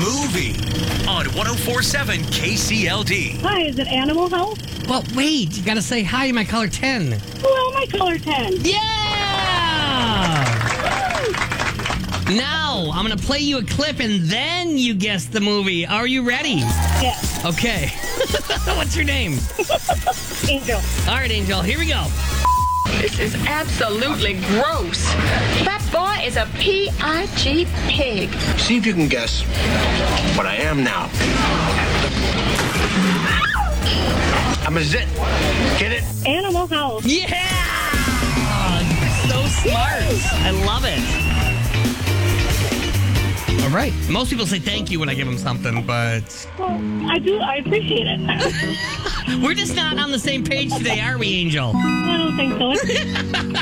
movie on 104.7 KCLD. Hi, is it Animal House? Well, wait. You got to say hi, my color 10. Hello, my color 10. Yeah! Now, I'm going to play you a clip and then you guess the movie. Are you ready? Yes. Okay. What's your name? Angel. All right, Angel. Here we go. This is absolutely gross. That boy is a P.I.G. pig. See if you can guess what I am now. I'm a zit. Get it? Animal House. Yeah! So smart. I love it. All right. Most people say thank you when I give them something, but Well, I do. I appreciate it. we're just not on the same page today, are we, Angel? I don't think so.